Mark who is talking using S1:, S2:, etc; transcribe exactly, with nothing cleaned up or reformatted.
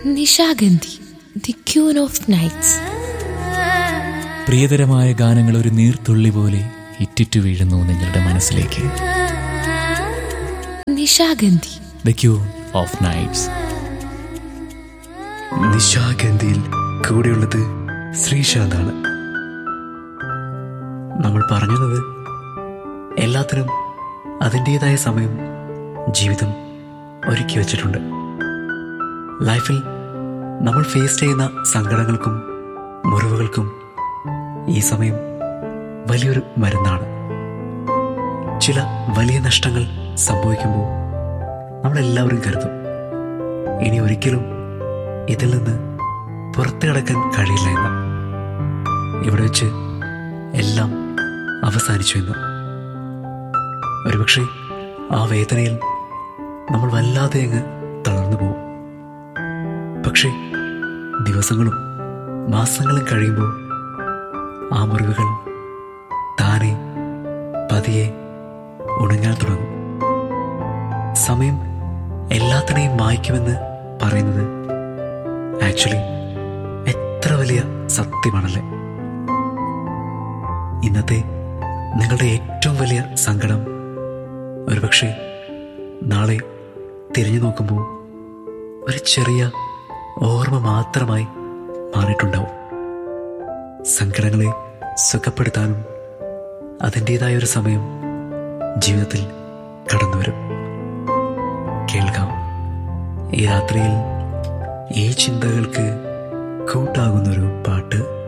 S1: Nishagandhi, the queen of nights.
S2: പ്രിയതരമായ ഗാനങ്ങൾ ഒരു നീർത്തുള്ളി പോലെ ഇറ്റിറ്റു വീഴുന്നു നിങ്ങളുടെ മനസ്സിലേക്ക്.
S1: Nishagandhi,
S2: the queen of nights.
S3: നിശാഗന്ധിയിൽ കൂടെയുള്ളത് ശ്രീശാന്താണ്. നമ്മൾ പറഞ്ഞത് എല്ലാത്തിനും അതിൻ്റെതായ സമയം ജീവിതം ഒരുക്കി വച്ചിട്ടുണ്ട്. ലൈഫിൽ നമ്മൾ ഫേസ് ചെയ്യുന്ന സങ്കടങ്ങൾക്കും മുറിവുകൾക്കും ഈ സമയം വലിയൊരു മരുന്നാണ്. ചില വലിയ നഷ്ടങ്ങൾ സംഭവിക്കുമ്പോൾ നമ്മളെല്ലാവരും കരുതും, ഇനി ഒരിക്കലും ഇതിൽ നിന്ന് പുറത്തു കടക്കാൻ കഴിയില്ല എന്ന്. ഇവിടെ വെച്ച് എല്ലാം അവസാനിച്ചു എന്ന്. ഒരുപക്ഷെ ആ വേദനയിൽ നമ്മൾ വല്ലാതെ അങ്ങ് തളർന്നു പോകും. പക്ഷേ ദിവസങ്ങളും മാസങ്ങളും കഴിയുമ്പോൾ ആ മുറിവുകൾ താനെ പതിയെ ഉണങ്ങാൻ തുടങ്ങും. സമയം എല്ലാത്തിനെയും മായ്ക്കുമെന്ന് പറയുന്നത് ആക്ച്വലി എത്ര വലിയ സത്യമാണല്ലേ. ഇന്നത്തെ നിങ്ങളുടെ ഏറ്റവും വലിയ സങ്കടം ഒരുപക്ഷെ നാളെ തിരിഞ്ഞു നോക്കുമ്പോൾ ഒരു ചെറിയ ഓർമ്മ മാത്രമായി മാറിയിട്ടുണ്ടാവും. സങ്കടങ്ങളെ സുഖപ്പെടുത്താനും അതിൻ്റെതായ ഒരു സമയം ജീവിതത്തിൽ കടന്നു വരും. കേൾക്കാം ഈ രാത്രിയിൽ ഈ ചിന്തകൾക്ക് കൂട്ടാകുന്നൊരു പാട്ട്.